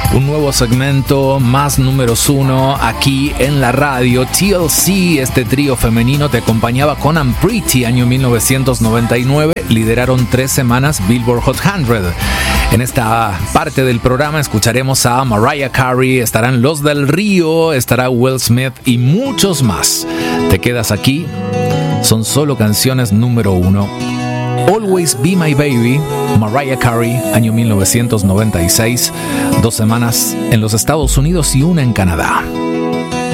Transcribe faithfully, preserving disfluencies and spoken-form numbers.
Un nuevo segmento, más números uno aquí en la radio. T L C, este trío femenino, te acompañaba con I'm Pretty, año mil novecientos noventa y nueve. Lideraron tres semanas Billboard Hot cien. En esta parte del programa escucharemos a Mariah Carey, estarán Los del Río, estará Will Smith y muchos más. Te quedas aquí, son solo canciones número uno. Always Be My Baby, Mariah Carey, año mil novecientos noventa y seis, dos semanas en los Estados Unidos y una en Canadá.